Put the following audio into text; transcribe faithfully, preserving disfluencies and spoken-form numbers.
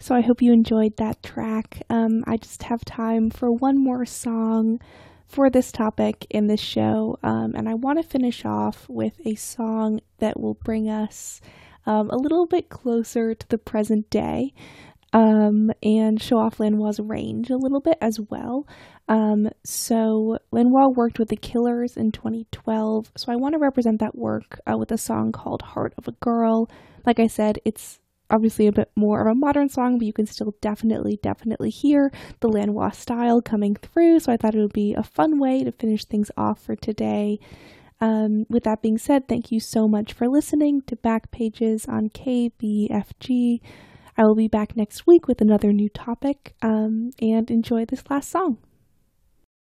So I hope you enjoyed that track. Um, I just have time for one more song for this topic in this show, um, and I want to finish off with a song that will bring us um, a little bit closer to the present day, um, and show off Lanois' range a little bit as well. Um, so Lanois worked with the Killers in twenty twelve, so I want to represent that work uh, with a song called Heart of a Girl. Like I said, it's obviously a bit more of a modern song, but you can still definitely, definitely hear the Lanois style coming through, so I thought it would be a fun way to finish things off for today. Um, with that being said, thank you so much for listening to Backpages on K B F G. I will be back next week with another new topic, um, and enjoy this last song.